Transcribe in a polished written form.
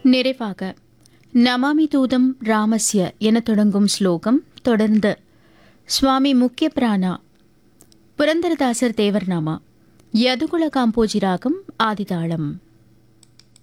நிறைவாக நமாமி தூதம் ராமஸ்ய என தொடங்கும் ஸ்லோகம். தொடர்ந்து சுவாமி முக்கிய பிராணா புரந்தரதாசர் தேவர் நாமா யதுகுல காம்போஜி ராகம் ஆதிதாளம்.